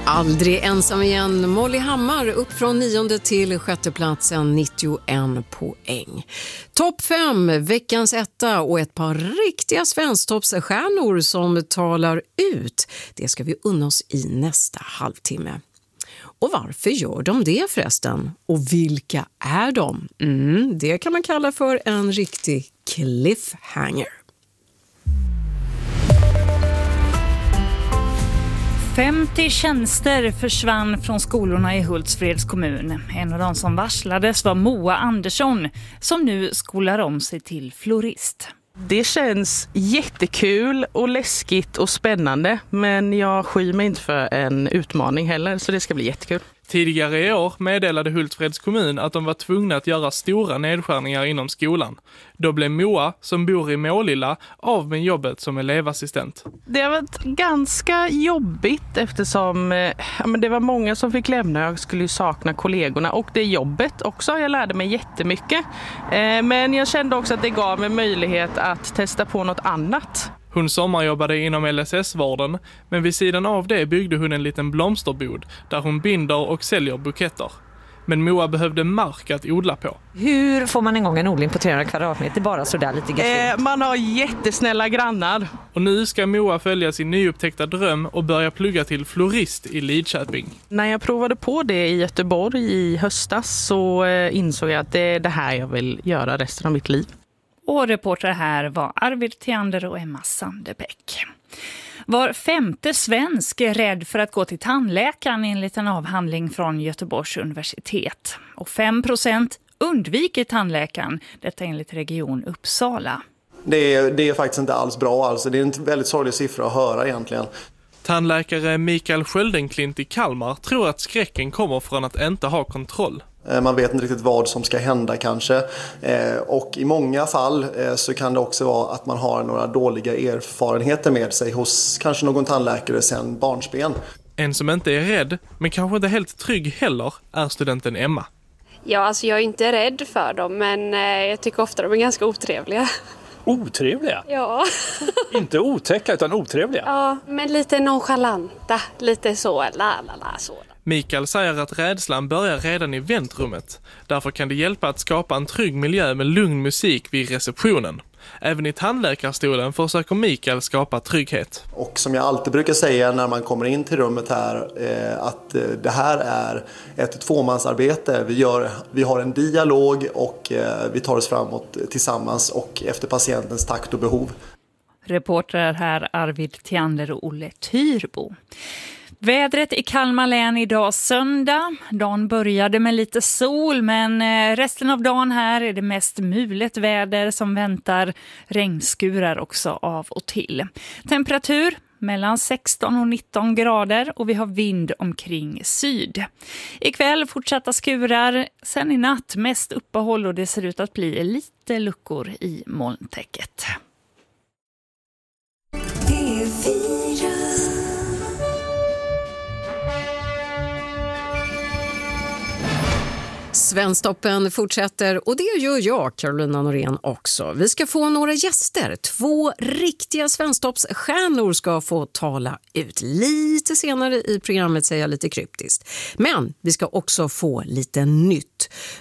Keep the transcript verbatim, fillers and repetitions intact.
Aldrig ensam igen. Molly Hammar upp från nionde till sjätte platsen, nittioen poäng. Topp fem, veckans etta och ett par riktiga svensktoppsstjärnor som talar ut. Det ska vi unna oss i nästa halvtimme. Och varför gör de det förresten? Och vilka är de? Mm, det kan man kalla för en riktig cliffhanger. femtio tjänster försvann från skolorna i Hultsfreds kommun. En av de som varslades var Moa Andersson som nu skolar om sig till florist. Det känns jättekul och läskigt och spännande, men jag skyr mig inte för en utmaning heller, så det ska bli jättekul. Tidigare i år meddelade Hultsfreds kommun att de var tvungna att göra stora nedskärningar inom skolan. Då blev Moa, som bor i Målilla, av med jobbet som elevassistent. Det har varit ganska jobbigt eftersom ja, men det var många som fick lämna. Jag skulle ju sakna kollegorna och det jobbet också. Jag lärde mig jättemycket. Eh, men jag kände också att det gav mig möjlighet att testa på något annat. Hon sommarjobbade inom L S S-vården, men vid sidan av det byggde hon en liten blomsterbod där hon binder och säljer buketter. Men Moa behövde mark att odla på. Hur får man en gång en odling på trehundra kvadratmeter bara så där lite gött? Eh, man har jättesnälla grannar. Och nu ska Moa följa sin nyupptäckta dröm och börja plugga till florist i Lidköping. När jag provade på det i Göteborg i höstas så eh, insåg jag att det är det här jag vill göra resten av mitt liv. Och reporter här var Arvid Theander och Emma Sandebäck. Var femte svensk är rädd för att gå till tandläkaren enligt en avhandling från Göteborgs universitet. Och fem procent undviker tandläkaren, detta enligt Region Uppsala. Det är, det är faktiskt inte alls bra. Alltså. Det är en väldigt sorglig siffra att höra egentligen. Tandläkare Mikael Sköldenklint i Kalmar tror att skräcken kommer från att inte ha kontroll. Man vet inte riktigt vad som ska hända kanske. Och i många fall så kan det också vara att man har några dåliga erfarenheter med sig hos kanske någon tandläkare sedan barnsben. En som inte är rädd, men kanske inte helt trygg heller, är studenten Emma. Ja, alltså jag är inte rädd för dem, men jag tycker ofta de är ganska otrevliga. Otrevliga? Ja. Inte otäcka utan otrevliga? Ja, men lite nonchalanta, lite så, la la la så. Mikael säger att rädslan börjar redan i väntrummet. Därför kan det hjälpa att skapa en trygg miljö med lugn musik vid receptionen. Även i tandläkarstolen försöker Mikael skapa trygghet. Och som jag alltid brukar säga när man kommer in till rummet här, eh, att eh, det här är ett tvåmansarbete. Vi, gör, vi har en dialog och eh, vi tar oss framåt tillsammans och efter patientens takt och behov. Reporter här Arvid Theander och Olle Tyrbo. Vädret i Kalmar län idag söndag. Dagen började med lite sol, men resten av dagen här är det mest mulet väder som väntar, regnskurar också av och till. Temperatur mellan sexton och nitton grader och vi har vind omkring syd. Ikväll fortsatta skurar, sen i natt mest uppehåll och det ser ut att bli lite luckor i molntäcket. Svensktoppen fortsätter och det gör jag, Carolina Norén, också. Vi ska få några gäster. Två riktiga svensktoppsstjärnor ska få tala ut. Lite senare i programmet säger jag lite kryptiskt. Men vi ska också få lite nytt.